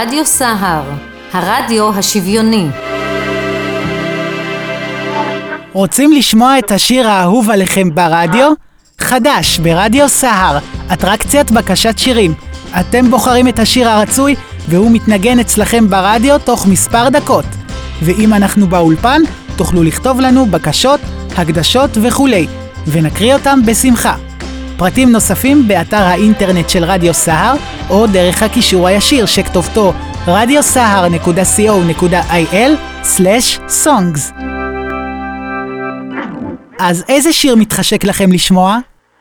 רדיו סהר, הרדיו השוויוני. רוצים לשמוע את השיר האהוב עליכם ברדיו? חדש ברדיו סהר, אטרקציית בקשת שירים. אתם בוחרים את השיר הרצוי והוא מתנגן אצלכם ברדיו תוך מספר דקות. ואם אנחנו באולפן, תוכלו לכתוב לנו בקשות, הקדשות וכולי, ונקריא אותם בשמחה. פרטים נוספים באתר האינטרנט של רדיו סהר, או דרך הקישור הישיר שכתובתו radiosahar.co.il/songs. אז איזה שיר מתחשק לכם לשמוע?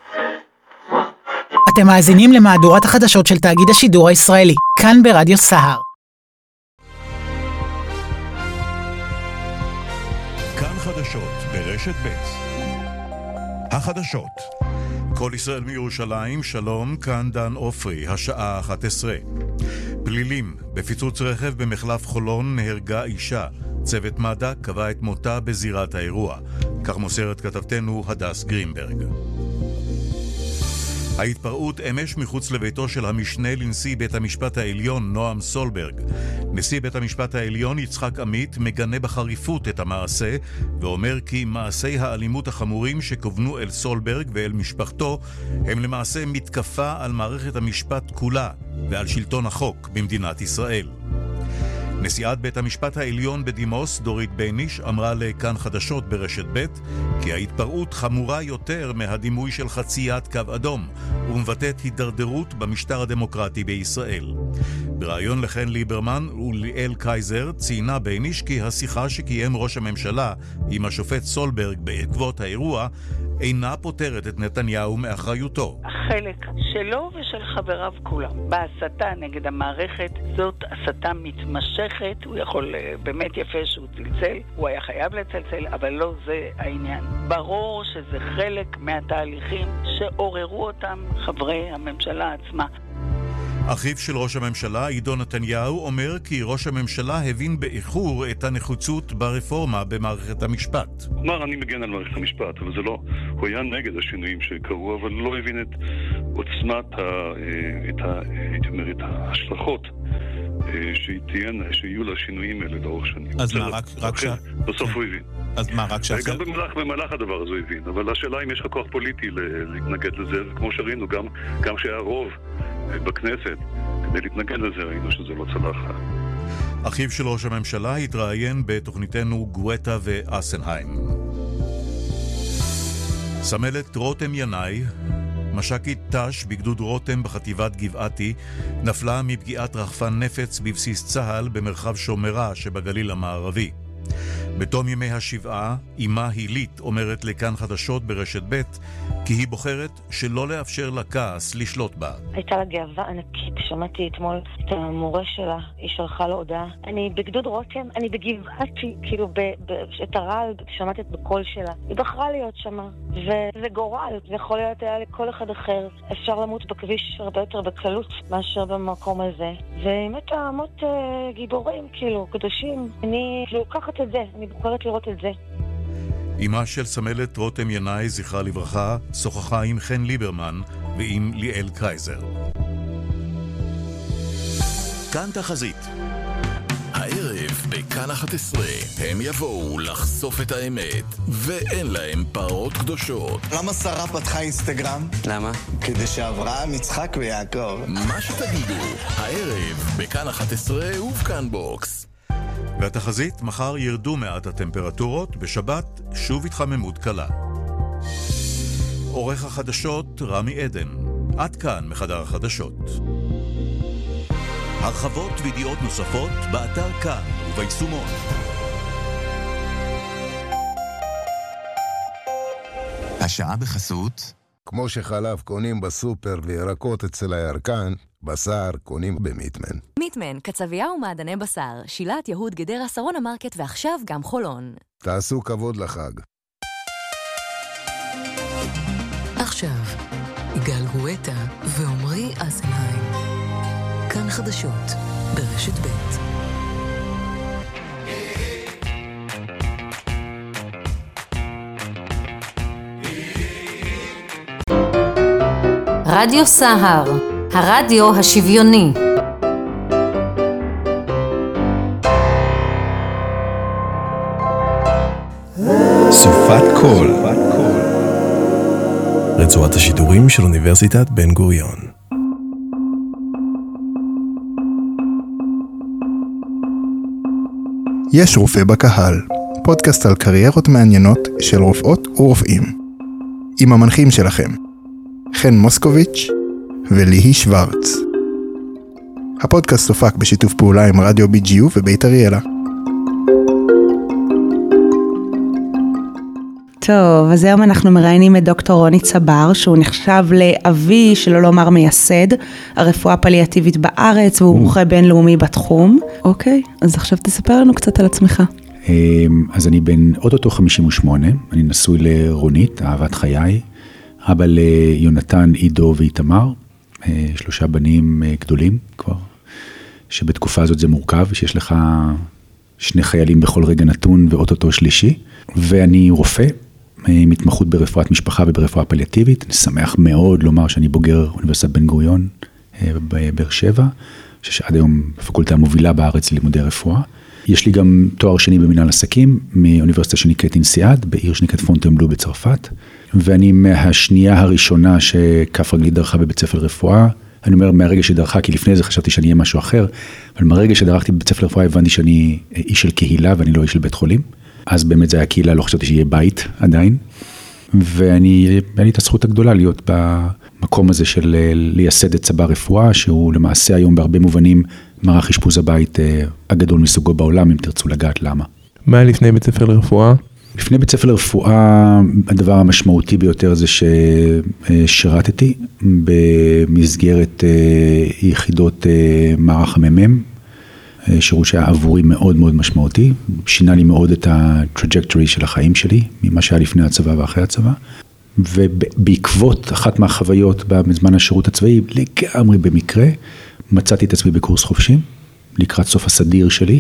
אתם מאזינים למהדורת החדשות של תאגיד השידור הישראלי, כאן ברדיו סהר. כאן חדשות ברשת ב'. החדשות. כל ישראל מירושלים, שלום, כאן דן אופרי, השעה 11. פלילים, בפיצוץ רכב במחלף חולון נהרגה אישה. צוות מד"א קבע את מותה בזירת האירוע. כך מוסרת כתבתנו הדס גרינברג. ההתפרעות אמש מחוץ לביתו של המשנה לנשיא בית המשפט העליון נועם סולברג. נשיא בית המשפט העליון יצחק עמית מגנה בחריפות את המעשה ואומר כי מעשי האלימות החמורים שכוונו אל סולברג ואל משפחתו הם למעשה מתקפה על מערכת המשפט כולה ועל שלטון החוק במדינת ישראל. נשיאת בית המשפט העליון בדימוס דורית בייניש אמרה לכאן חדשות ברשת ב' כי ההתפרעות חמורה יותר מהדימוי של חציית קו אדום ומבטאת הידרדרות במשטר הדמוקרטי בישראל. בריאיון לכן ליברמן וליאל קייזר ציינה בייניש כי השיחה שקיים ראש הממשלה עם השופט סולברג בעקבות האירוע אינה פותרת את נתניהו מאחריותו. החלק שלו ושל חבריו כולם בהסתה נגד המערכת, זאת הסתה מתמשכת. הוא יכול, באמת יפה שהוא צלצל, הוא היה חייב לצלצל, אבל לא זה העניין. ברור שזה חלק מהתהליכים שעוררו אותם חברי הממשלה עצמה. אחיו של ראש הממשלה, עידו נתניהו, אומר כי ראש הממשלה הבין באיחור את הנחוצות ברפורמה במערכת המשפט. הוא אמר, אני מגן על מערכת המשפט, אבל זה לא, הוא היה נגד השינויים שקרו, אבל לא הבין את עוצמת, את ההשלכות שיהיו לשינויים האלה לאורך שנים. אז מה, רק בסוף הוא הבין. אז מה, רק גם במהלך הדבר הזה הוא הבין, אבל השאלה אם יש לך כוח פוליטי להתנגד לזה, וכמו שראינו, גם שהיה רוב בכנסת, כדי להתנגד לזה ראינו שזה לא צלח. אחיו של ראש הממשלה התראיין בתוכניתנו גואטה ואסנהיים. סמלת רותם ינאי, מש"קית ת"ש בגדוד רותם בחטיבת גבעתי, נפלה מפגיעת רחפן נפץ בבסיס צה"ל במרחב שומרה שבגליל המערבי. בתום ימי השבעה, אמא הילית אומרת לכאן חדשות ברשת ב' כי היא בוחרת שלא לאפשר לכעס לשלוט בה. הייתה לה גאווה ענקית, שמעתי אתמול את המורה שלה, היא שלחה לו הודעה. אני בגדוד רותם, אני בגבעתי, כאילו את הרעל, שמעתי את בקול שלה. היא בחרה להיות שמה, וזה גורל, זה יכול להיות היה לכל אחד אחר. אפשר למות בכביש הרבה יותר בקלות מאשר במקום הזה. ואמת העמות גיבורים, כאילו, קדושים. אני לוקחת את זה, אני בוחרת לראות את זה. אמא של סמלת רותם ינאי, זכרה לברכה, שוחחה עם חן ליברמן ועם ליאל קייזר. כאן תחזית. הערב בכאן 11 הם יבואו לחשוף את האמת, ואין להם פרות קדושות. למה שרה פתחה אינסטגרם? למה? כדי שאברהם, יצחק ויעקב. מה שתגידו, הערב בכאן 11 ובכאן בוקס. והתחזית, מחר ירדו מעט הטמפרטורות, בשבת שוב התחממות קלה. עורך החדשות רמי עדן. עד כאן מחדר החדשות. הרחבות וידיעות נוספות באתר כאן וביישומון. השעה בחסות. כמו שחלב קונים בסופר וירקות אצל הירקן, בשר קונים במיטמן. מיטמן, קצבייה ומעדני בשר, שילת יהוד גדרה שרון המרקט ועכשיו גם חולון. תעשו כבוד לחג. עכשיו, גל גואטה ועומרי אסנהיים. כאן חדשות ברשת ב'. רדיו סהר, הרדיו השוויוני. חלופת קול. רצועת השידורים של אוניברסיטת בן גוריון. יש רופא בקהל, פודקאסט על קריירות מעניינות של רופאות ורופאים. עם המנחים שלכם, חן מוסקוביץ' וליהי שוורץ. הפודקאסט הופק בשיתוף פעולה עם רדיו BGU ובית אריאלה. טוב, אז היום אנחנו מראיינים את דוקטור רוני צבר, שהוא נחשב לאבי, שלא לומר מייסד, הרפואה הפליאטיבית בארץ, והוא מומחה בינלאומי בתחום. אוקיי, אז עכשיו תספר לנו קצת על עצמך. אז אני בן אוטוטו 58, אני נשוי לרונית, אהבת חיי, אבא ליונתן, עידו ואיתמר, 3 בנים גדולים כבר, שבתקופה הזאת זה מורכב, שיש לך 2 חיילים בכל רגע נתון ואוטוטו שלישי, ואני רופא, מתמחות ברפואת משפחה וברפואה פליאטיבית. אני שמח מאוד לומר שאני בוגר אוניברסיטת בן גוריון בבאר שבע, שעד היום הפקולטה המובילה בארץ ללימודי רפואה. יש לי גם תואר שני במנהל עסקים, מאוניברסיטה שנקראת אינסיאד, בעיר שנקראת פונטנבלו בצרפת, ואני מהשנייה הראשונה שכף רגלי דרכה בבית ספר רפואה. אני אומר מהרגע שדרכה, כי לפני זה חשבתי שאני אהיה משהו אחר, אבל מהרגע שדרכתי בבית ספר רפואה הבנתי שאני איש של קהילה ואני לא איש של בית חולים. אז באמת זה היה קהילה, לא חשבתי שיהיה בית עדיין. ואני, היה לי את הזכות הגדולה להיות במקום הזה של לייסד את צבר רפואה, שהוא למעשה היום בהרבה מובנים מערך אשפוז הבית הגדול מסוגו בעולם, אם תרצו לגעת למה. מה היה לפני בית ספר לרפואה? לפני בית ספר לרפואה, הדבר המשמעותי ביותר זה ששירתתי במסגרת יחידות מערך הממ"מ, שירות שהיה עבורי מאוד מאוד משמעותי, שינה לי מאוד את הטראג'קטורי של החיים שלי, ממה שהיה לפני הצבא ואחרי הצבא, ובעקבות אחת מהחוויות בזמן השירות הצבאי, לגמרי במקרה, מצאתי את עצמי בקורס חובשים, לקראת סוף הסדיר שלי,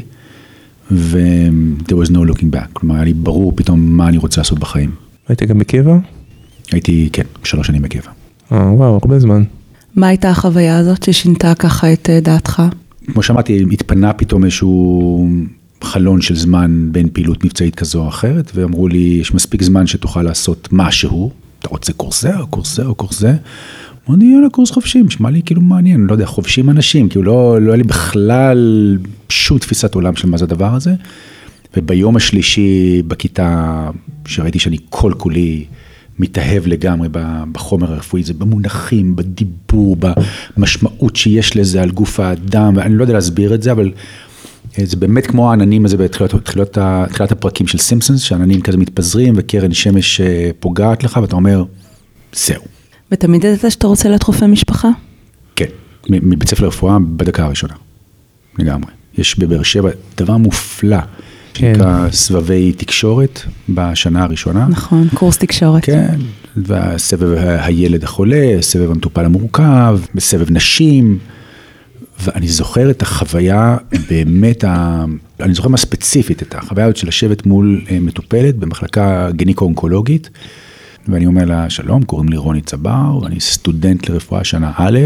there was no looking back, כלומר היה לי ברור פתאום מה אני רוצה לעשות בחיים. היית גם בקבע? הייתי, כן, 3 שנים בקבע. וואו, הרבה זמן. מה הייתה החוויה הזאת ששינתה ככה את דעתך? כמו שאמרתי, התפנה פתאום איזשהו חלון של זמן בין פעילות מבצעית כזו או אחרת, ואמרו לי, יש מספיק זמן שתוכל לעשות משהו, אתה רוצה קורס זה או קורס זה או קורס זה, אמרתי, יאללה, קורס חובשים, שמע לי כאילו מעניין, לא יודע, חובשים אנשים, כאילו לא היה לי בכלל שום תפיסת עולם של מה זה הדבר הזה, וביום השלישי בכיתה, שראיתי שאני כל כולי מתאהב לגמרי בחומר הרפואי, זה במונחים, בדיבור, במשמעות שיש לזה על גוף האדם, ואני לא יודע להסביר את זה, אבל זה באמת כמו העננים הזה בתחילת הפרקים של סימפסונס, שהעננים כזה מתפזרים וקרן שמש פוגעת לך, ואתה אומר, זהו. ותמיד ידעת שאתה רוצה להיות רופא משפחה? כן, מבית ספר לרפואה בדקה הראשונה, לגמרי. יש בבאר שבע דבר מופלא, שנקרא סבבי תקשורת בשנה הראשונה. נכון, קורס תקשורת. כן, והסבב הילד החולה, סבב המטופל המורכב, בסבב נשים, ואני זוכר את החוויה באמת, אני זוכר מה ספציפית, את החוויה של לשבת מול מטופלת במחלקה גניקו-אונקולוגית, ואני אומר לה, שלום, קוראים לי רוני צבר, ואני סטודנט לרפואה שנה א',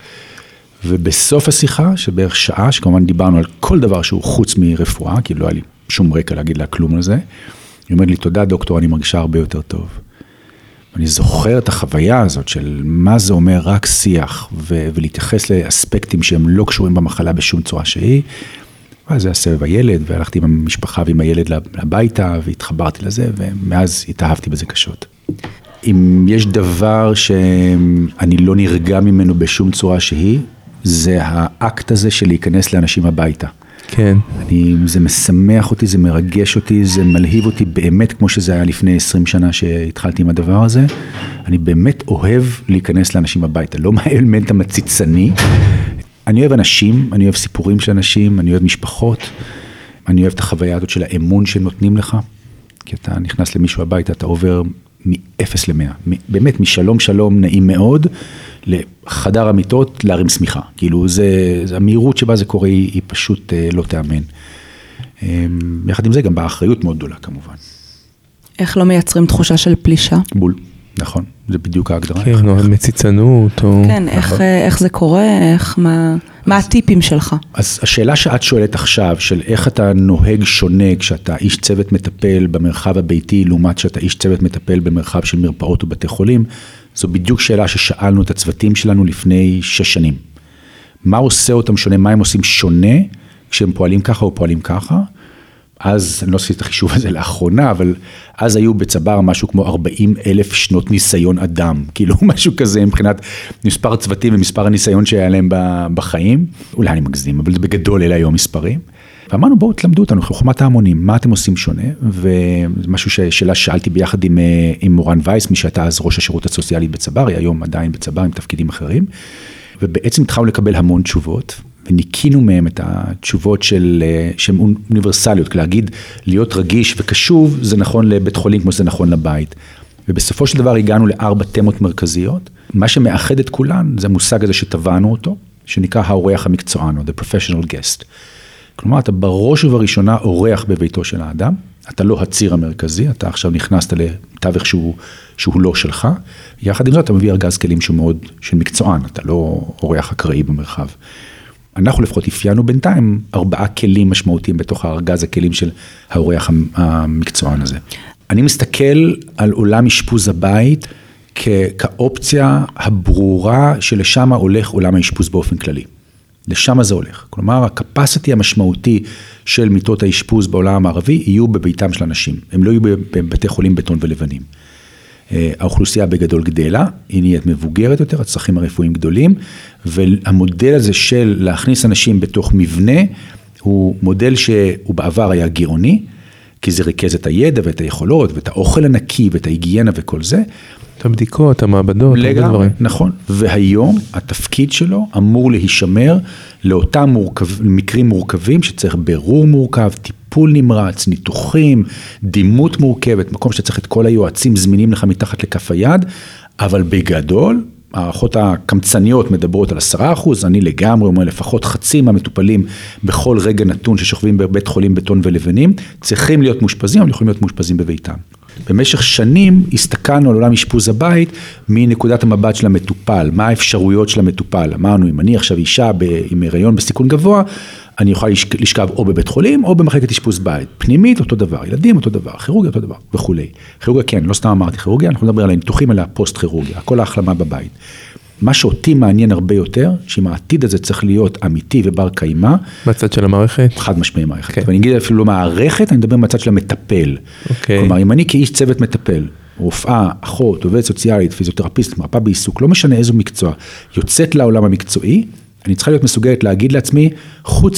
ובסוף השיחה, שבערך שעה, שכמובן דיברנו על כל דבר שהוא חוץ מרפואה, כי לא היה לי שום רקע להגיד לה כלום על זה, היא אומרת לי, תודה דוקטור, אני מרגישה הרבה יותר טוב. ואני זוכר את החוויה הזאת של מה זה אומר רק שיח, ולהתייחס לאספקטים שהם לא קשורים במחלה בשום צורה שהיא, ואז זה הסבב הילד, והלכתי עם המשפחה ועם הילד לביתה, והתחברתי לזה, ומאז התאהבתי בזה קשות. אם יש דבר שאני לא נרגע ממנו בשום צורה שהיא, זה האקט הזה של להיכנס לאנשים הביתה. כן. זה משמח אותי, זה מרגש אותי, זה מלהיב אותי באמת כמו שזה היה לפני 20 שנה שהתחלתי עם הדבר הזה. אני באמת אוהב להיכנס לאנשים הביתה, לא מהאלמנט המציצני. אני אוהב אנשים, אני אוהב סיפורים של אנשים, אני אוהב משפחות, אני אוהב את החוויה הזאת של האמון שנותנים לך, כי אתה נכנס למישהו הביתה, אתה עובר מ-0 ל-100, באמת משלום שלום נעים מאוד, לחדר המיטות להרים סמיכה, כאילו המהירות שבה זה קורה היא פשוט לא תאמן. יחד עם זה גם באחריות מאוד גדולה כמובן. איך לא מייצרים תחושה של פלישה? בול. נכון, זה בדיוק ההגדרה. כן, או מציצנות, או... כן, איך זה קורה, מה הטיפים שלך? אז השאלה שאת שואלת עכשיו, של איך אתה נוהג שונה כשאתה איש צוות מטפל במרחב הביתי, לעומת שאתה איש צוות מטפל במרחב של מרפאות ובתי חולים, זו בדיוק שאלה ששאלנו את הצוותים שלנו לפני 6 שנים. מה עושה אותם שונה, מה הם עושים שונה, כשהם פועלים ככה או פועלים ככה? אז, אני לא עשיתי את החישוב הזה לאחרונה, אבל אז היו בצבר משהו כמו 40,000 שנות ניסיון אדם, כאילו משהו כזה מבחינת מספר הצוותים ומספר הניסיון שהיה להם בחיים, אולי אני מגזים, אבל בגדול אלה היו המספרים. ואמרנו, בואו תלמדו אותנו, חוכמת ההמונים, מה אתם עושים שונה? ומשהו שאלה שאלתי ביחד עם מורן וייס, מי שהייתה אז ראש השירות הסוציאלי בצבר, היא היום עדיין בצבר עם תפקידים אחרים, ובעצם התחלנו לקבל המון תשובות, וניקינו מהם את התשובות שהן אוניברסליות, להגיד, להיות רגיש וקשוב, זה נכון לבית חולים כמו שזה נכון לבית. ובסופו של דבר הגענו ל4 תמות מרכזיות, מה שמאחד את כולן, זה המושג הזה שטבענו אותו, שנקרא האורח המקצוען, או the professional guest. כלומר, אתה בראש ובראשונה אורח בביתו של האדם, אתה לא הציר המרכזי, אתה עכשיו נכנסת לתווך שהוא לא שלך, יחד עם זאת אתה מביא ארגז כלים שהוא מאוד של מקצוען, אתה לא אורח אקראי במרחב. אנחנו לפחות אפיינו בינתיים 4 כלים משמעותיים בתוך הארגז הכלים של האורח המקצוען הזה. אני מסתכל על עולם אשפוז הבית כאופציה הברורה שלשם הולך עולם האשפוז באופן כללי. לשם זה הולך. כלומר, הקפסיטי המשמעותי של מיטות האשפוז בעולם המערבי יהיו בביתם של אנשים. הם לא יהיו בבתי חולים בטון ולבנים. האוכלוסייה בגדול גדלה, היא נהיית מבוגרת יותר, הצרכים הרפואיים גדולים, והמודל הזה של להכניס אנשים בתוך מבנה, הוא מודל שהוא בעבר היה גירעוני, כי זה ריכז את הידע ואת היכולות, ואת האוכל הנקי ואת ההיגיינה וכל זה. את הבדיקות, המעבדות, הרבה דברים. נכון, והיום התפקיד שלו אמור להישמר לאותם מקרים מורכבים שצריך ברור מורכב, טיפול נמרץ, ניתוחים, דימות מורכבת, מקום שצריך את כל היועצים זמינים לך מתחת לכף היד, אבל בגדול, הערכות הקמצניות מדברות על 10%, אני לגמרי אומר לפחות חצי מהמטופלים בכל רגע נתון ששוכבים בבית חולים בטון ולבנים, צריכים להיות מאושפזים, אבל יכולים להיות מאושפזים בביתם. במשך שנים הסתכלנו על עולם אשפוז הבית מנקודת המבט של המטופל, מה האפשרויות של המטופל. אמרנו, אם אני עכשיו אישה עם הריון בסיכון גבוה, אני יכול לשכב או בבית חולים או במחלקת אשפוז בית. פנימית אותו דבר, ילדים אותו דבר, כירורגיה אותו דבר וכו'. כירורגיה כן, לא סתם אמרתי כירורגיה, אנחנו מדברים על הניתוחים, על הפוסט כירורגיה, כל ההחלמה בבית. מה שאותי מעניין הרבה יותר, שאם העתיד הזה צריך להיות אמיתי ובר קיימה. בצד של המערכת? חד משמעי מערכת. ואני אגיד אפילו לא מערכת, אני מדבר מהצד של המטפל. כלומר, אם אני כאיש צוות מטפל, רופאה, אחות, עובדת סוציאלית, פיזיותרפיסט, מרפאה בעיסוק, לא משנה איזו מקצוע, יוצאת לעולם המקצועי, אני צריכה להיות מסוגלת להגיד לעצמי, חוץ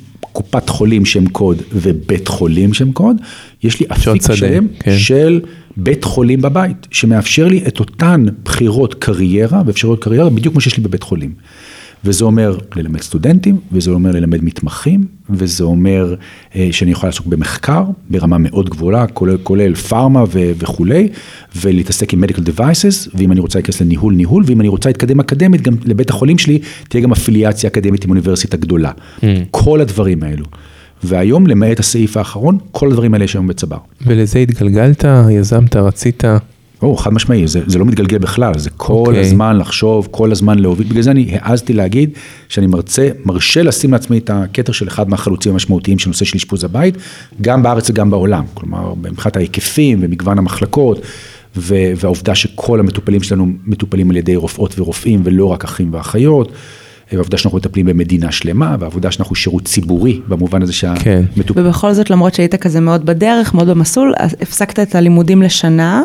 מקופת חולים שם קוד ובית חולים שם קוד, יש לי אפיק שלם של בית חולים בבית, שמאפשר לי את אותן בחירות קריירה, ואפשרויות קריירה בדיוק כמו שיש לי בבית חולים. וזה אומר ללמד סטודנטים, וזה אומר ללמד מתמחים, וזה אומר שאני יכול לעסוק במחקר, ברמה מאוד גבוהה, כולל פארמה וכו', ולהתעסק עם medical devices, ואם אני רוצה להיכנס לניהול, ואם אני רוצה להתקדם אקדמית, גם לבית החולים שלי, תהיה גם אפיליאציה אקדמית עם אוניברסיטה גדולה. כל הדברים האלו. והיום, למעט הסעיף האחרון, כל הדברים האלה יש היום בצבר. ולזה התגלגלת, יזמת, רצית? חד משמעי, זה לא מתגלגל בכלל, זה כל הזמן לחשוב, כל הזמן להוביל, בגלל זה אני העזתי להגיד שאני מרשה לשים לעצמי את הכתר של אחד מהחלוצים המשמעותיים של נושא של אשפוז הבית, גם בארץ וגם בעולם, כלומר, מבחינת ההיקפים ומגוון המחלקות, והעובדה שכל המטופלים שלנו מטופלים על ידי רופאות ורופאים, ולא רק אחים ואחיות, והעובדה שאנחנו מטפלים במדינה שלמה, והעובדה שאנחנו שירות ציבורי, במובן הזה שהמטופלים. ובכל זאת, למרות שהיית כזה מאוד בדרך, מאוד במסלול, הפסקת את הלימודים לשנה,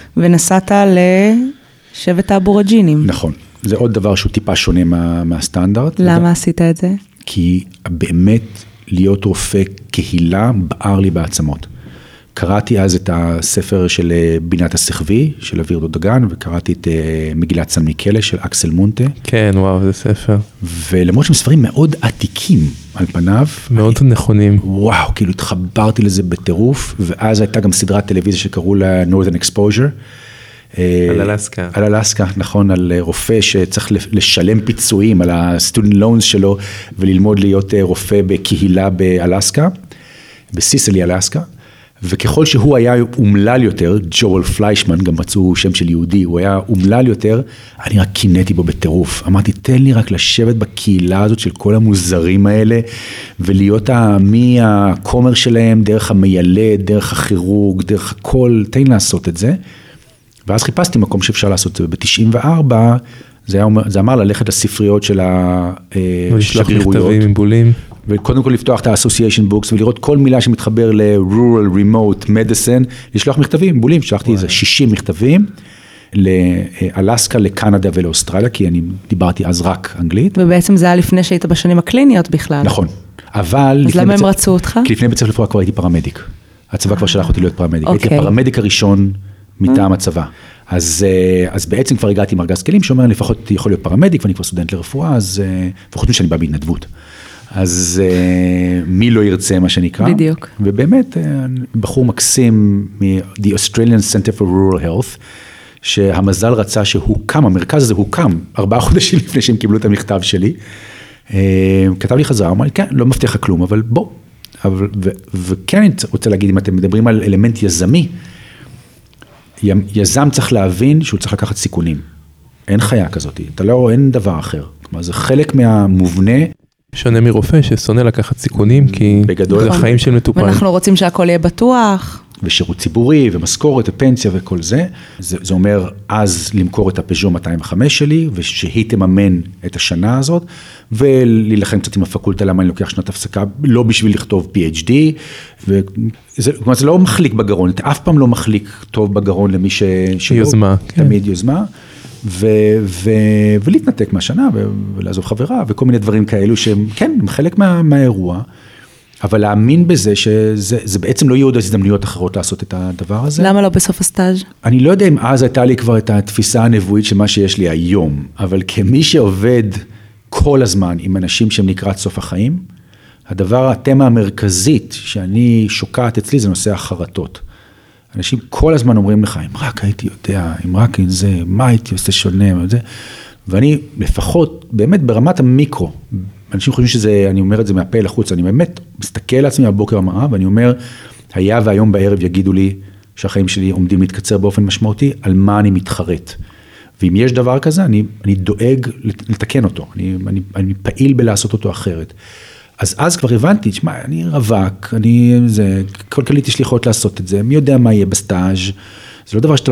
ונסעת לשבט האבורג'ינים. נכון. זה עוד דבר שהוא טיפה שונה מהסטנדרט. למה עשית את זה? כי באמת להיות רופא קהילה בער לי בעצמות. קראתי אז את הספר של בינת הסחבי, של אוויר דודגן, וקראתי את מגילת סן מיקלה של אקסל מונטה. כן, וואו, זה ספר. ולמרות שהם ספרים מאוד עתיקים על פניו. מאוד נכונים. וואו, כאילו התחברתי לזה בטירוף, ואז הייתה גם סדרת טלוויזיה שקראו לה Northern Exposure. על אלסקה. על אלסקה, נכון, על רופא שצריך לשלם פיצויים על ה-student loans שלו, וללמוד להיות רופא בקהילה באלסקה, בסיסלי אלסקה. וככל שהוא היה אומלל יותר, ג'ואל פליישמן, גם מצאו שם של יהודי, הוא היה אומלל יותר, אני רק קינאתי בו בטירוף. אמרתי, תן לי רק לשבת בקהילה הזאת של כל המוזרים האלה, ולהיות מהכומר שלהם, דרך המיילד, דרך הכירוג, דרך הכל, תן לי לעשות את זה. ואז חיפשתי מקום שאפשר לעשות את זה. ב-94, זה אמר ללכת לספריות של השגרירויות. מכתבים עם בולים. וקודם כל לפתוח את ה-Association Books, ולראות כל מילה שמתחבר ל-Rural Remote Medicine, לשלוח מכתבים, בולים, שלחתי איזה 60 מכתבים, לאלסקה, לקנדה ולאוסטרליה, כי אני דיברתי אז רק אנגלית. ובעצם זה היה לפני שהיית בשנים הקליניות בכלל. נכון, אבל... אז למה הם רצו אותך? כי לפני בית ספר לרפואה כבר הייתי פרמדיק. הצבא כבר שלח אותי להיות פרמדיק. הייתי הפרמדיק הראשון מטעם הצבא. אז בעצם כבר הגעתי עם ארגז כלים, שאומר, לפחות יכול להיות פרמדיק, ואני כבר סטודנט לרפואה, אז וחוץ שאני בא בהתנדבות. אז מי לא ירצה מה שנקרא. בדיוק. ובאמת, בחור מקסים מ-The Australian Center for Rural Health, שהמזל רצה שהוקם, המרכז הזה הוקם 4 חודשים לפני שהם קיבלו את המכתב שלי. כתב לי חזרה, אמר לי, כן, לא מבטיח כלום, אבל בוא. וכן אני רוצה להגיד, אם אתם מדברים על אלמנט יזמי, יזם צריך להבין שהוא צריך לקחת סיכונים. אין חיה כזאת, אין דבר אחר. כלומר, זה חלק מהמובנה. שונה מרופא ששונא לקחת סיכונים, כי זה החיים של מטופל. ואנחנו רוצים שהכל יהיה בטוח. ושירות ציבורי, ומשכורת, ופנסיה וכל זה. זה אומר אז למכור את הפז'ו 205 שלי, ושהיא תממן את השנה הזאת, ולהילחם קצת עם הפקולטה, למה אני לוקח שנת הפסקה, לא בשביל לכתוב PhD, כלומר זה לא מחליק בגרון, אתה אף פעם לא מחליק טוב בגרון למי יוזמה. תמיד יוזמה. ולהתנתק מהשנה, ולעזוב חברה, וכל מיני דברים כאלו שהם, כן, הם חלק מהאירוע, אבל להאמין בזה שזה בעצם לא יהיו עוד הזדמנויות אחרות לעשות את הדבר הזה. למה לא בסוף הסטאז'? אני לא יודע אם אז הייתה לי כבר את התפיסה הנבואית של מה שיש לי היום, אבל כמי שעובד כל הזמן עם אנשים שהם לקראת סוף החיים, התמה המרכזית שאני שוקעת אצלי זה נושא החרטות. אנשים כל הזמן אומרים לך, אם רק הייתי יודע, אם רק עם זה, מה הייתי עושה שונה, ואני לפחות, באמת ברמת המיקרו, אנשים חושבים שזה, אני אומר את זה מהפה לחוץ, אני באמת מסתכל לעצמי בבוקר המראה, ואני אומר, היה והיום בערב יגידו לי, שהחיים שלי עומדים להתקצר באופן משמעותי, על מה אני מתחרט. ואם יש דבר כזה, אני דואג לתקן אותו, אני פעיל בלעשות אותו אחרת. אז כבר הבנתי, תשמע, אני רווק, כלכלית יש לי יכולת לעשות את זה, מי יודע מה יהיה בסטאז', זה לא דבר שאתה